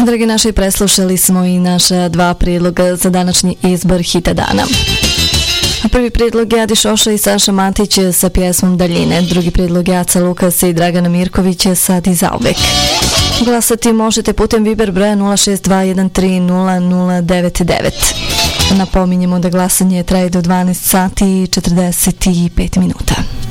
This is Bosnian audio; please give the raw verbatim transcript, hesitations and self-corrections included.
Dragi naši, preslušali smo i naša dva prijedloga za današnji izbor hita dana. Prvi prijedlog je Adi Šoša i Saša Matić sa pjesmom Daljine. Drugi prijedlog je Aca Lukas i Dragana Mirković Sad i zauvek. Glasati možete putem Viber broja nula šest dva jedan tri nula nula devet devet. Napominjemo da glasanje traje do dvanaest sati i četrdeset pet minuta.